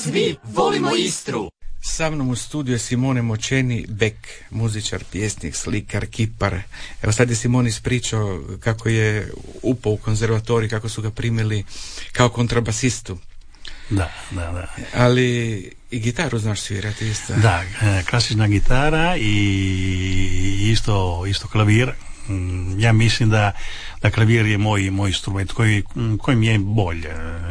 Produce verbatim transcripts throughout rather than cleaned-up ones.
Svi volimo Istru. Sa mnom u studiju je Simone Močeni Bek, muzičar, pjesnik, slikar, kipar. Evo sad je Simon ispričao kako je upao u konzervatorij, kako su ga primili kao kontrabasistu. Da, da, da. Ali i gitaru znaš svirati isto. Da, klasična gitara i isto, isto klavir. Ja mislim da, da klavir je moj, moj instrument koji, koji mi je bolje.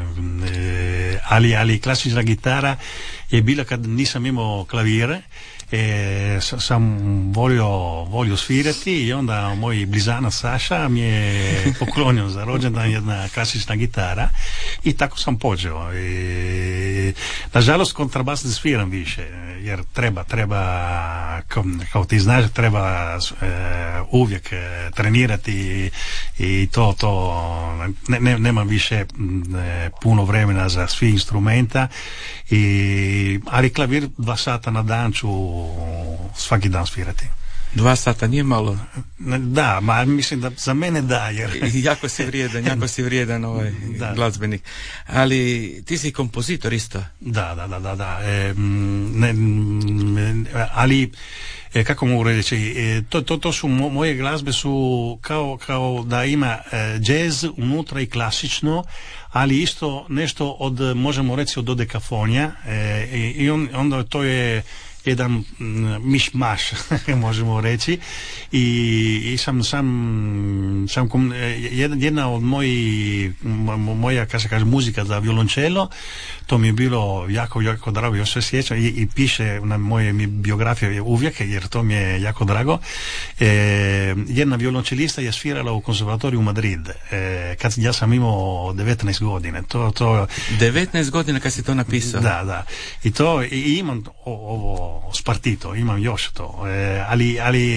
Ali, ali klasična gitara je bila kad nisam imao klavire. E, sam volio, volio svirati i onda moj blizanac Saša mi je poklonio za rođendan jedna klasična gitara i tako sam počeo. E, nažalost kontrabas ne sviram više jer treba, treba kao, kao ti znaš, treba e, uvijek e, trenirati i, i to, to ne, ne, nemam više e, puno vremena za svi instrumenta i, ali klavir dva sata na dan ću svaki dan svirati. Dva sata nije malo? Da, ma mislim da za mene da, jer... jako si vrijedan, jako si vrijedan ovaj glazbenik. Ali ti si kompozitor isto? Da, da, da, da, da. E, ne, ali e, kako mogu reći, e, to, to, to su mo, moje glazbe su kao, kao da ima e, jazz unutra i klasično, ali isto nešto od, možemo reći, od dodekafonija e, i, i on, onda to je jedan miš-maš, možemo reći, i, i sam, sam, sam kom, jedna od moji, moja, kako se kaže, muzika za violončelo, to mi je bilo jako, jako drago, još se sjećam i, i piše na moje biografije uvijek, jer to mi je jako drago. E, jedna violončelista je svirala u konzervatoriju u Madrid, e, kad ja sam imao devetnaest godine. To, to, devetnaest godina kad si to napisao? Da, da. I to, i imam ovo spartito, imam još to, e, ali, ali,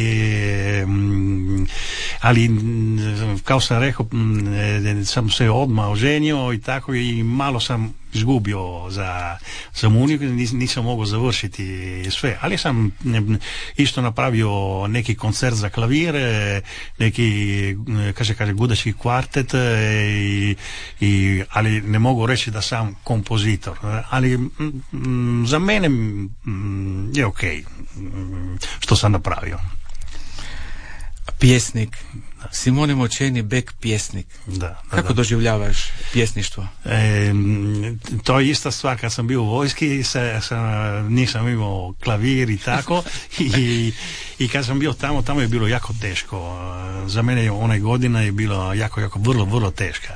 mm, ali kao sam rekao, mm, sam se odmah oženio i tako i malo sam izgubio za, za muziku, nis, nisam mogao završiti sve, ali sam isto napravio neki koncert za klavir, neki, kaže, kaže, gudački kvartet, i, i, ali ne mogu reći da sam kompozitor, ali m, za mene m, je ok što sam napravio. Pjesnik. Simone Močeni Bek, pjesnik. Da, da, kako da. doživljavaš pjesništvo? E, to je ista stvar, kad sam bio u vojski se, sam, nisam imao klavir i tako i, i kad sam bio tamo, tamo je bilo jako teško. Za mene je onaj godina je bilo jako, jako vrlo, vrlo teška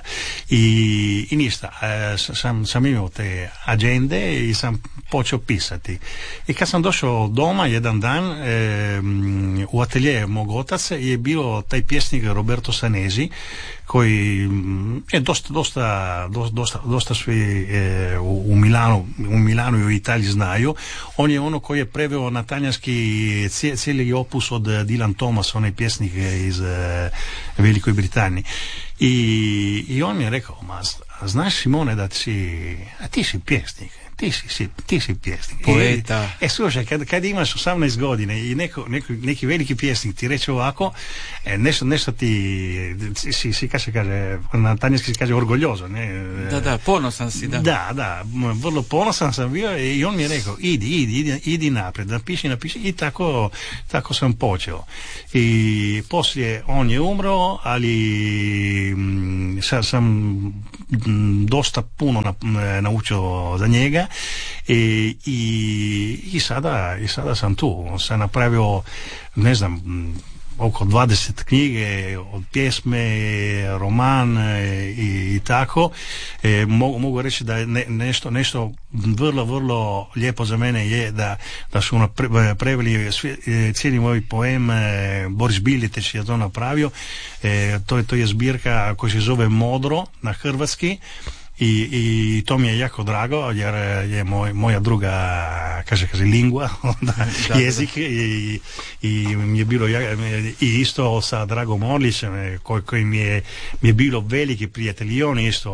i, i ništa, e, sam, sam imao te agende i sam počeo pisati i kad sam došao doma jedan dan, e, u atelje mog otaca je bilo taj pjesnik Roberto Sanesi, koji je dosta, dosta, dosta, dosta svi e, u, u Milanu, u Milanu i u Italiji znaju. On je ono koji je preveo na talijanski cijeli opus od Dylan Thomas, onaj pjesnik iz e, Velikoj Britaniji. I, i on mi je rekao, ma znaš Simone da si, a ti si pjesnik. Ti si, ti si pjesnik. Poeta. E, e slušaj, kad, kad imaš osamnaest godine i neko, neko, neki veliki pjesnik ti reče ovako, e, nešto, nešto ti, si, si, kaže, kaže, na talijanski se kaže orguljoso, ne? Da, da, ponosan si, da. Da, da, vrlo ponosan sam bio i on mi je rekao, idi, idi, idi, idi napred, napiši, napiši i tako, tako sam počeo. I poslije on je umro, ali sad sam dosta puno na, naučio za njega. I, i, i, sada, i sada sam tu, sam napravio, ne znam, oko dvadeset knjige od pjesme, roman i, i tako. E, mogu, mogu reći da je ne, nešto, nešto vrlo, vrlo lijepo za mene je da, da su ono pre, preveli svi, cijeli moj poem, Boris Biljeteć je to napravio. E, to, je, to je zbirka koja se zove Modro na hrvatski. I, i to mi je jako drago jer je moj, moja druga kaže, kaže lingua onda, da, jezik i, i mi je bilo i isto sa Dragom Orlićem koji, koji mi, je, mi je bilo veliki prijatelj i on isto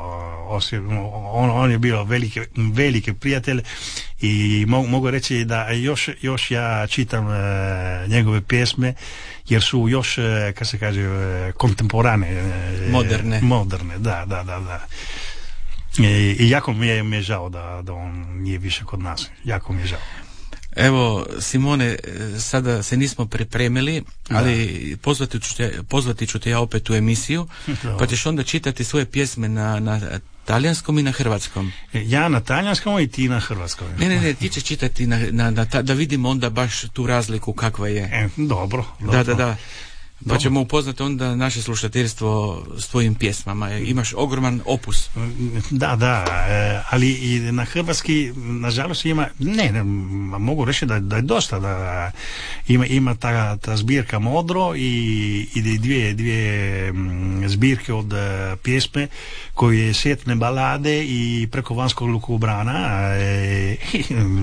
on, on je bio veliki, veliki prijatelj i mogu, mogu reći da još, još ja čitam uh, njegove pjesme jer su još, uh, kako se kaže, uh, kontemporane, uh, moderne. moderne, da, da, da, da. I, i jako mi je, mi je žao da, da on nije više kod nas. Jako mi je žao. Evo, Simone, sada se nismo pripremili, ali pozvati ću, te, pozvati ću te ja opet u emisiju, da. Pa ćeš onda čitati svoje pjesme na, na talijanskom i na hrvatskom. Ja na talijanskom i ti na hrvatskom. Ne, ne, ne, ti ćeš čitati na, na, na ta, da vidimo onda baš tu razliku kakva je. E, dobro, dobro. Da, da, da. Pa ćemo upoznati onda naše slušateljstvo s tvojim pjesmama. Imaš ogroman opus. Da, da, ali i na hrvatski nažalost ima, ne, ne mogu reći da, da je dosta, da ima, ima ta, ta zbirka Modro i, i dvije, dvije zbirke od pjesme koje sjetne balade i preko vanjskog lukobrana. E,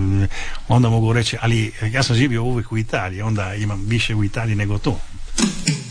onda mogu reći, ali ja sam živio uvijek u Italiji, onda imam više u Italiji nego tu.